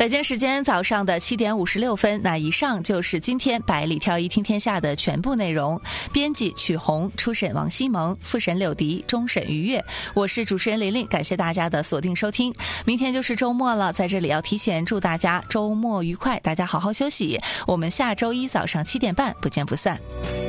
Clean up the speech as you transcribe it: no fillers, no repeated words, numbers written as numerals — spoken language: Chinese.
北京时间早上的7点56分，那以上就是今天百里挑一听天下的全部内容。编辑曲红，出审王希萌，复审柳迪，终审于悦。我是主持人琳琳，感谢大家的锁定收听。明天就是周末了，在这里要提前祝大家周末愉快，大家好好休息。我们下周一早上7点半不见不散。